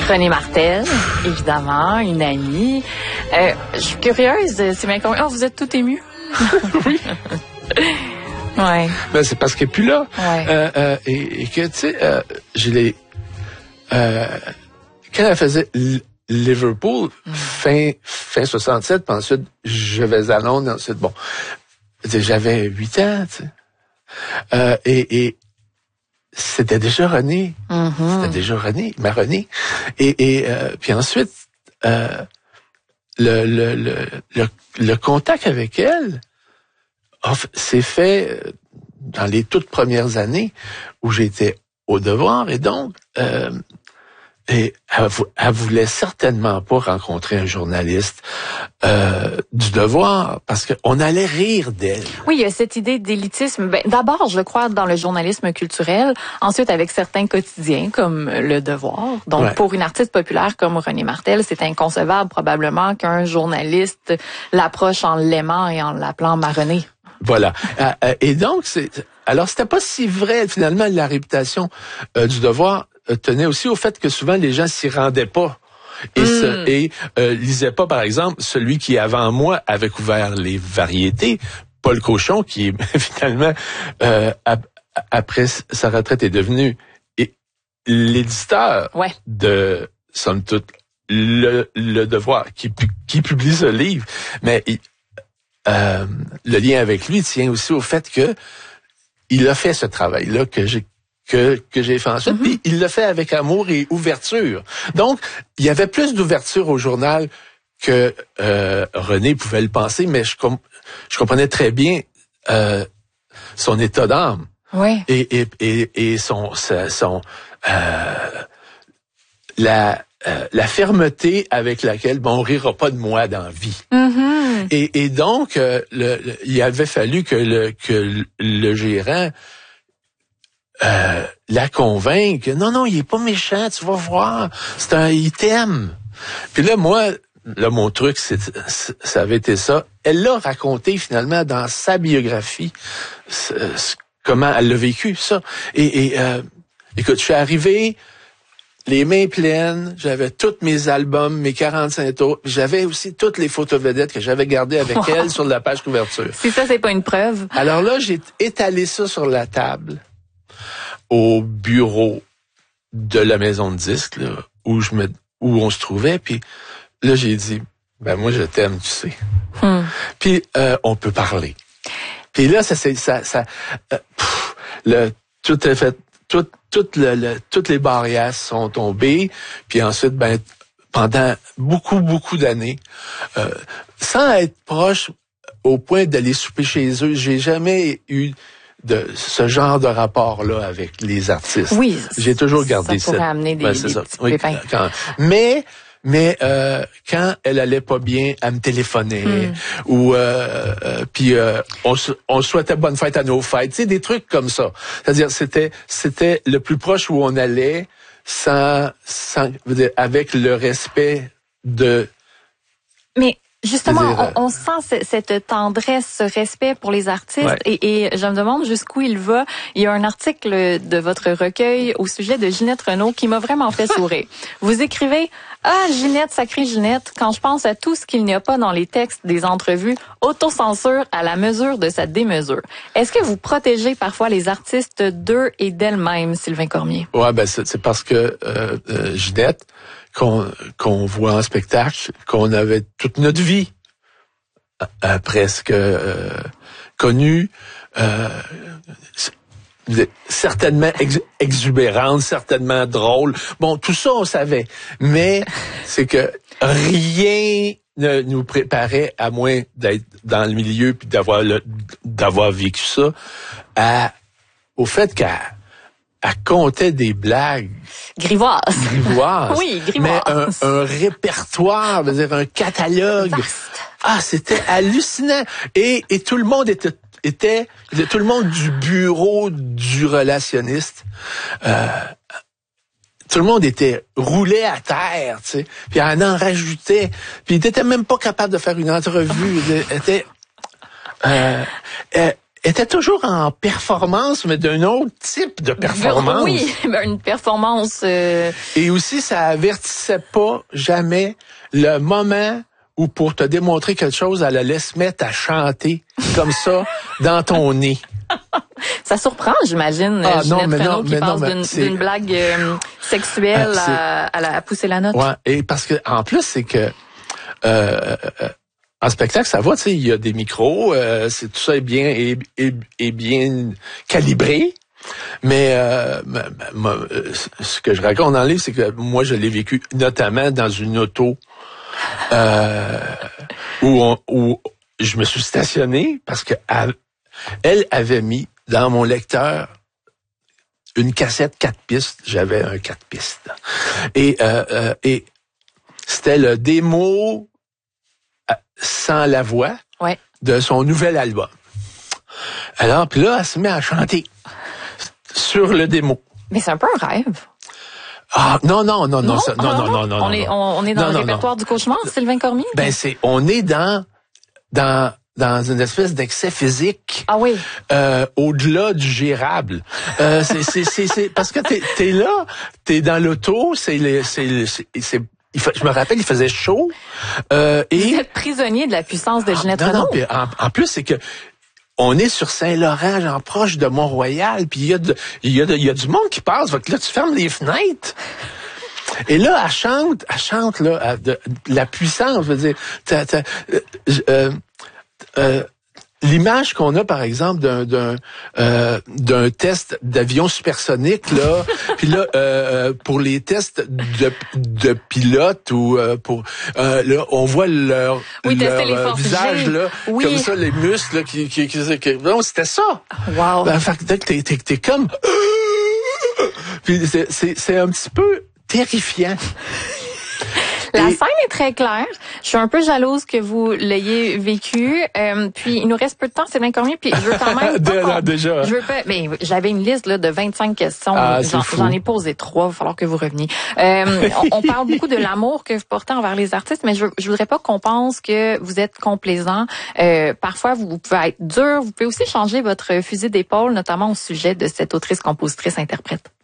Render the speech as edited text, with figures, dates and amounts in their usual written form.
René Martel, évidemment, une amie. Je suis curieuse, c'est bien combien... Oh, vous êtes tout ému? Oui. Ouais. Ben, c'est parce qu'elle n'est plus là. Ouais. Et que, tu sais, quand elle faisait Liverpool, fin 67, puis ensuite, je vais à Londres, ensuite, bon, j'avais 8 ans, tu sais. Et c'était déjà René. Mm-hmm. C'était déjà René, ma René. Et puis ensuite, le contact avec elle s'est fait dans les toutes premières années où j'étais au Devoir. Et donc, et elle voulait certainement pas rencontrer un journaliste du Devoir parce qu'on allait rire d'elle. Oui, il y a cette idée d'élitisme. Ben, d'abord, je crois, dans le journalisme culturel. Ensuite, avec certains quotidiens comme Le Devoir. Donc, Ouais. pour une artiste populaire comme René Martel, c'est inconcevable probablement qu'un journaliste l'approche en l'aimant et en l'appelant ma René. Voilà. Et donc, alors c'était pas si vrai finalement. La réputation du Devoir tenait aussi au fait que souvent les gens s'y rendaient pas et lisaient pas, par exemple, celui qui avant moi avait couvert les variétés, Paul Cauchon, qui finalement après sa retraite est devenu l'éditeur de somme toute le Devoir qui publie ce livre, mais le lien avec lui tient aussi au fait que il a fait ce travail-là que j'ai fait ensuite, puis il l'a fait avec amour et ouverture. Donc, il y avait plus d'ouverture au journal que René pouvait le penser, mais je comprenais très bien son état d'âme. Oui. Et la fermeté avec laquelle on rira pas de moi dans la vie. Mm-hmm. Et donc il avait fallu que le gérant la convainque. Non, il est pas méchant, tu vas voir. Il t'aime. Puis là, mon truc, ça avait été ça. Elle l'a raconté finalement dans sa biographie, comment elle l'a vécu, ça. Et écoute, je suis arrivé les mains pleines, j'avais tous mes albums, mes 45 tours, j'avais aussi toutes les photos vedettes que j'avais gardées avec elle sur la page couverture. Si ça, c'est pas une preuve. Alors là, j'ai étalé ça sur la table au bureau de la maison de disques, là, où on se trouvait, puis là, j'ai dit, ben moi, je t'aime, tu sais. Puis on peut parler. Puis là, tout est fait. Toutes les barrières sont tombées, puis ensuite, pendant beaucoup d'années, sans être proche au point d'aller souper chez eux, j'ai jamais eu de ce genre de rapport-là avec les artistes. Oui, j'ai toujours gardé ça. Pourrait amener des petits pépins. Mais quand elle allait pas bien, elle me téléphonait ou puis on souhaitait bonne fête à nos fêtes, tu sais, des trucs comme ça. C'est-à-dire c'était le plus proche où on allait sans avec le respect de. Mais justement, on sent cette tendresse, ce respect pour les artistes, et je me demande jusqu'où il va. Il y a un article de votre recueil au sujet de Ginette Renault qui m'a vraiment fait sourire. Vous écrivez « Ah, Ginette, sacrée Ginette, quand je pense à tout ce qu'il n'y a pas dans les textes des entrevues, autocensure à la mesure de sa démesure. » Est-ce que vous protégez parfois les artistes d'eux et d'elles-mêmes, Sylvain Cormier? Ouais, c'est parce que Ginette, qu'on voit en spectacle, qu'on avait toute notre vie presque connue, certainement exubérante, certainement drôle. Bon, tout ça, on savait. Mais c'est que rien ne nous préparait, à moins d'être dans le milieu puis d'avoir vécu ça, au fait qu'elle comptait des blagues. Grivoises. Oui, grivoises. Mais un répertoire, je veux dire, un catalogue. Vaste. Ah, c'était hallucinant. Et tout le monde était tout le monde du bureau du relationniste. Tout le monde était roulé à terre, tu sais. Puis elle en rajoutait. Puis il était même pas capable de faire une entrevue. était toujours en performance, mais d'un autre type de performance. Oui, une performance... Et aussi, ça avertissait pas jamais le moment où pour te démontrer quelque chose, elle allait se mettre à chanter comme ça dans ton nez. Ça surprend, j'imagine, Ginette Renault qui passe d'une blague sexuelle à pousser la note. Ouais, et parce que en plus, c'est que en spectacle, ça va, tu sais, il y a des micros, tout ça est bien calibré. Mais ce que je raconte dans le livre, c'est que moi, je l'ai vécu notamment dans une auto où je me suis stationné parce que elle avait mis dans mon lecteur une cassette 4 pistes. J'avais un 4 pistes. Et c'était le démo sans la voix de son nouvel album. Alors, puis là, elle se met à chanter sur le démo. Mais c'est un peu un rêve. Ah, non. On est dans le répertoire du cauchemar, Sylvain Cormier? On est dans une espèce d'excès physique. Ah oui. Au-delà du gérable. C'est parce que t'es là, t'es dans l'auto, je me rappelle, il faisait chaud. Vous êtes prisonnier de la puissance de Ginette Renault. Non, en plus, c'est que on est sur Saint-Laurent, genre proche de Mont-Royal, puis il y a du monde qui passe. Fait que là, tu fermes les fenêtres. Et là, elle chante là, de la puissance. Je veux dire, l'image qu'on a, par exemple, d'un test d'avion supersonique, là, puis là, pour les tests de pilote ou là, on voit leur visage là, comme ça, les muscles là, qui non, c'était ça. Wow. Ben, fait que t'es comme, puis c'est un petit peu terrifiant. La scène est très claire. Je suis un peu jalouse que vous l'ayez vécu. Puis il nous reste peu de temps, Sylvain Cormier. Puis je veux quand même déjà. Je veux pas. Mais j'avais une liste là de 25 questions. J'en ai posé 3. Il va falloir que vous reveniez. On parle beaucoup de l'amour que vous portez envers les artistes, mais je voudrais pas qu'on pense que vous êtes complaisant. Parfois, vous pouvez être dur. Vous pouvez aussi changer votre fusil d'épaule, notamment au sujet de cette autrice, compositrice, interprète.